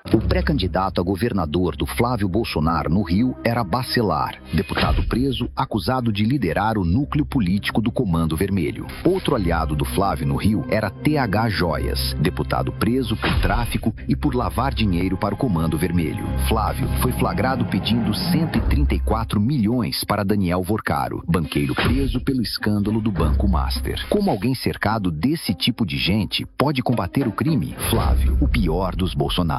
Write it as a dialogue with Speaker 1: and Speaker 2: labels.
Speaker 1: O pré-candidato a governador do Flávio Bolsonaro no Rio era Bacelar, deputado preso acusado de liderar o núcleo político do Comando Vermelho. Outro aliado do Flávio no Rio era TH Joias, deputado preso por tráfico e por lavar dinheiro para o Comando Vermelho. Flávio foi flagrado pedindo 134 milhões para Daniel Vorcaro, banqueiro preso pelo escândalo do Banco Master. Como alguém cercado desse tipo de gente pode combater o crime? Flávio, o pior dos Bolsonaros.